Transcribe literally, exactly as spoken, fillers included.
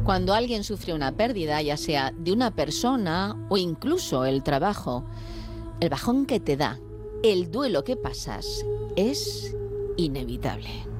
Cuando alguien sufre una pérdida, ya sea de una persona o incluso el trabajo, el bajón que te da, el duelo que pasas, es inevitable.